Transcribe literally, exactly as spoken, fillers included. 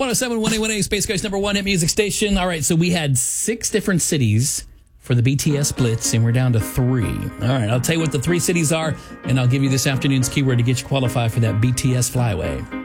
one oh seven point one A Space Coast number one hit music station. All right, so we had six different cities for the B T S Blitz, and we're down to three. All right, I'll tell you what the three cities are, and I'll give you this afternoon's keyword to get you qualified for that B T S Flyway.